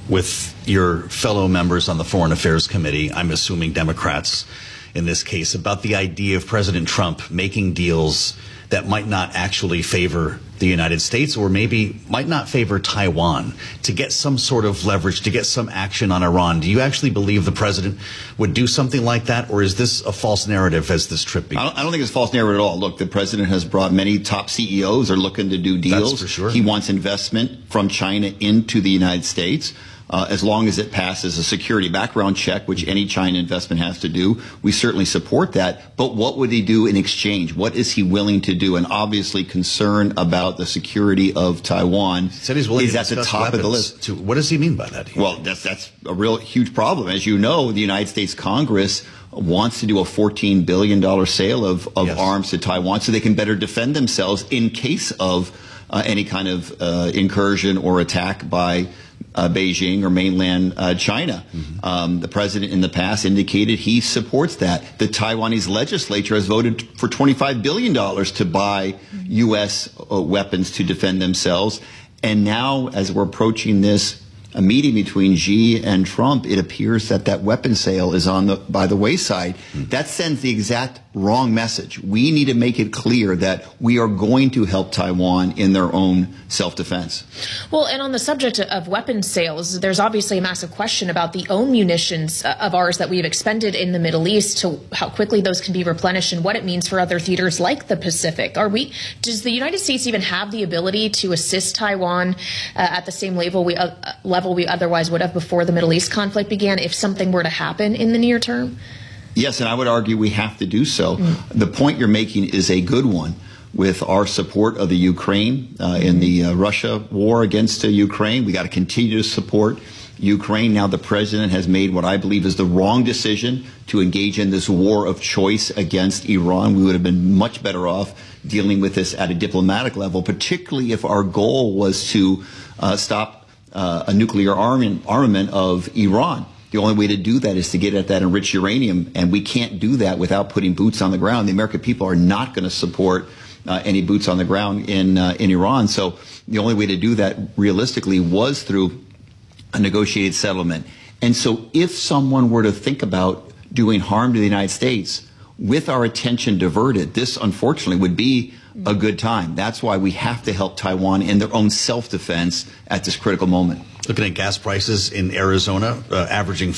with your fellow members on the Foreign Affairs Committee, I'm assuming Democrats in this case, about the idea of President Trump making deals that might not actually favor the United States or maybe might not favor Taiwan to get some sort of leverage, to get some action on Iran. Do you actually believe the president would do something like that, or is this a false narrative as this trip begins? I don't think it's a false narrative at all. Look, the president has brought many top CEOs are looking to do deals. That's for sure. He wants investment from China into the United States. As long as it passes a security background check, which any China investment has to do, we certainly support that. But what would he do in exchange? What is he willing to do? And obviously concern about the security of Taiwan said he's willing is to at the top of the list. What does he mean by that? Well, that's a real huge problem. As you know, the United States Congress wants to do a $14 billion sale of Yes. arms to Taiwan so they can better defend themselves in case of any kind of incursion or attack by Beijing or mainland China. The president in the past indicated he supports that. The Taiwanese legislature has voted for $25 billion to buy U.S. weapons to defend themselves. And now, as we're approaching this a meeting between Xi and Trump, it appears that that weapon sale is by the wayside. That sends the exact wrong message. We need to make it clear that we are going to help Taiwan in their own self-defense. Well, and on the subject of weapons sales, there's obviously a massive question about the own munitions of ours that we've expended in the Middle East, to how quickly those can be replenished and what it means for other theaters like the Pacific. Does the United States even have the ability to assist Taiwan at the same level we otherwise would have before the Middle East conflict began if something were to happen in the near term? Yes, and I would argue we have to do so. The point you're making is a good one. With our support of the Ukraine in the Russia war against Ukraine, we got to continue to support Ukraine. Now the president has made what I believe is the wrong decision to engage in this war of choice against Iran. We would have been much better off dealing with this at a diplomatic level, particularly if our goal was to stop a nuclear armament of Iran. The only way to do that is to get at that enriched uranium, and we can't do that without putting boots on the ground. The American people are not going to support any boots on the ground in Iran. So the only way to do that realistically was through a negotiated settlement. And so if someone were to think about doing harm to the United States with our attention diverted, this unfortunately would be a good time. That's why we have to help Taiwan in their own self-defense at this critical moment. Looking at gas prices in Arizona, averaging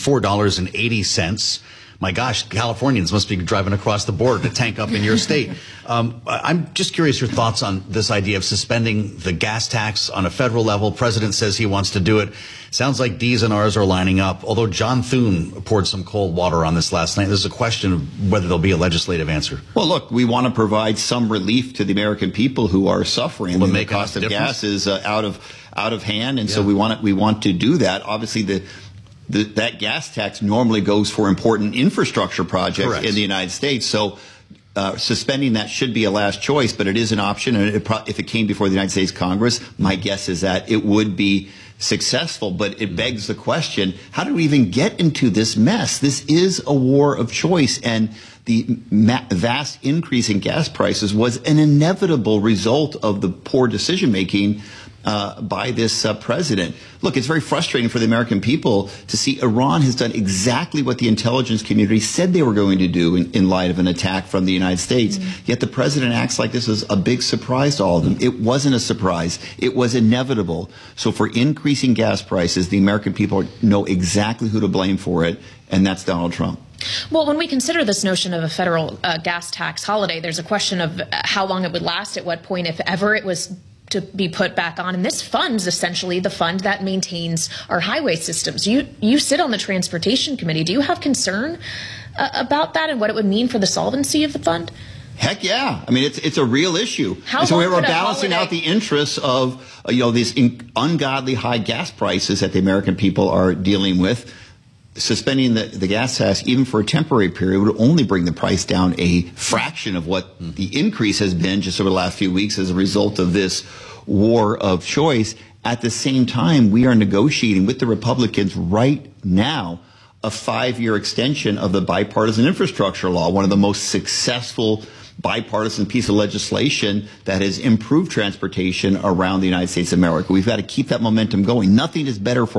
$4.80. My gosh, Californians must be driving across the border to tank up in your state. I'm just curious your thoughts on this idea of suspending the gas tax on a federal level. President says he wants to do it. Sounds like D's and R's are lining up, although John Thune poured some cold water on this last night. There's a question of whether there'll be a legislative answer. Well, look, we want to provide some relief to the American people who are suffering. Will it the make cost of difference? gas is out of hand, and so we want to do that. Obviously, that gas tax normally goes for important infrastructure projects Correct. in the United States. So suspending that should be a last choice, but it is an option. And if it came before the United States Congress, my guess is that it would be successful. But it begs the question, how did we even get into this mess? This is a war of choice, and the vast increase in gas prices was an inevitable result of the poor decision-making by this president. Look, it's very frustrating for the American people to see Iran has done exactly what the intelligence community said they were going to do in light of an attack from the United States. Yet the president acts like this is a big surprise to all of them. It wasn't a surprise. It was inevitable. So for increasing gas prices, the American people know exactly who to blame for it, and that's Donald Trump. Well, when we consider this notion of a federal gas tax holiday, there's a question of how long it would last, at what point, if ever, it was to be put back on. And this fund's essentially the fund that maintains our highway systems. You sit on the Transportation Committee. Do you have concern about that and what it would mean for the solvency of the fund? Heck yeah. I mean, it's a real issue. How and so long we're would a balancing out the interests of, these ungodly high gas prices that the American people are dealing with. Suspending the gas tax, even for a temporary period, would only bring the price down a fraction of what the increase has been just over the last few weeks as a result of this war of choice. At the same time, we are negotiating with the Republicans right now a 5-year extension of the bipartisan infrastructure law, one of the most successful bipartisan piece of legislation that has improved transportation around the United States of America. We've got to keep that momentum going. Nothing is better for